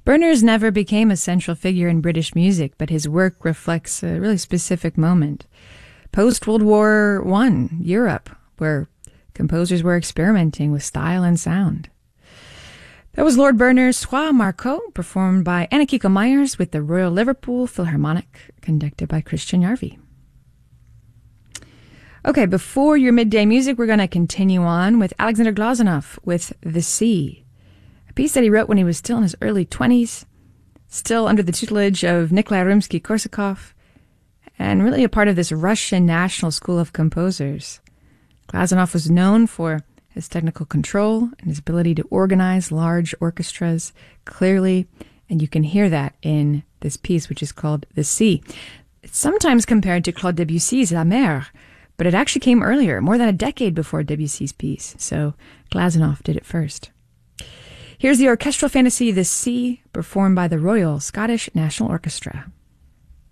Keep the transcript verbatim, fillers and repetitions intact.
Berners never became a central figure in British music, but his work reflects a really specific moment. Post-World War One, Europe, where composers were experimenting with style and sound. That was Lord Berners' Trois Marcots, performed by Anna Kiko Myers with the Royal Liverpool Philharmonic, conducted by Christian Jarvi. Okay, before your midday music, we're going to continue on with Alexander Glazunov with The Sea, a piece that he wrote when he was still in his early twenties, still under the tutelage of Nikolai Rimsky-Korsakov, and really a part of this Russian National School of Composers. Glazunov was known for his technical control and his ability to organize large orchestras clearly, and you can hear that in this piece, which is called The Sea. It's sometimes compared to Claude Debussy's La Mer, but it actually came earlier, more than a decade before Debussy's piece, so Glazunov did it first. Here's the orchestral fantasy The Sea, performed by the Royal Scottish National Orchestra.